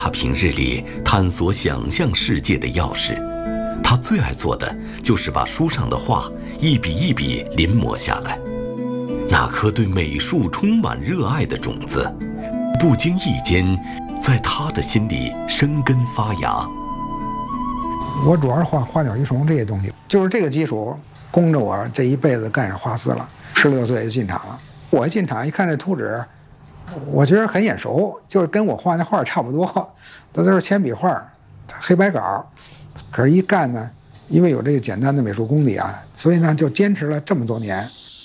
他平日里探索想象世界的钥匙。他最爱做的就是把书上的画一笔一笔临摹下来。那颗对美术充满热爱的种子，不经意间在他的心里生根发芽。 我主要是画花鸟鱼虫这些东西，就是这个基础供着我这一辈子干上花丝了。16岁就进厂了，我一进厂一看这图纸，我觉得很眼熟，就是跟我画那画差不多，都是铅笔画，黑白稿。可是，一干呢，因为有这个简单的美术功底啊，所以呢，就坚持了这么多年。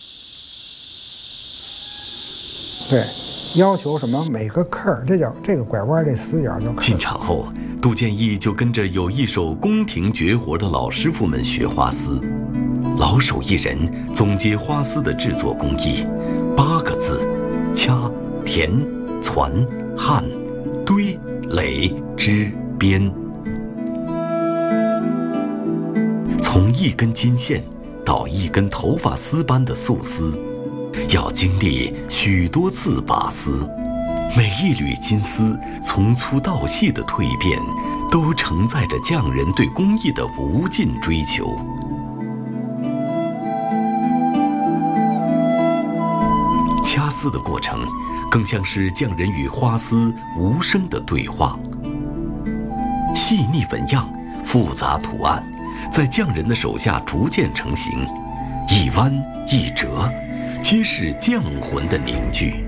对，要求什么每个坑，这个拐弯这死角叫坑。 进厂后，杜建义就跟着有一手宫廷绝活的老师傅们学花丝，老手艺人总结花丝的制作工艺，8个字：掐、填、攒、焊、堆、垒、织、编。从一根金线到一根头发丝般的素丝，要经历许多次拔丝，每一缕金丝从粗到细的蜕变，都承载着匠人对工艺的无尽追求。掐丝的过程，更像是匠人与花丝无声的对话。细腻纹样，复杂图案，在匠人的手下逐渐成型，一弯一折，皆是匠魂的凝聚。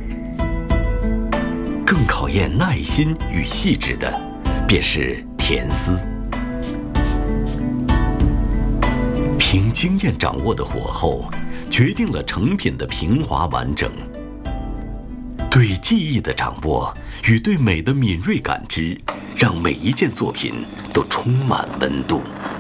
更考验耐心与细致的，便是填丝。凭经验掌握的火候，决定了成品的平滑完整。对技艺的掌握与对美的敏锐感知，让每一件作品都充满温度。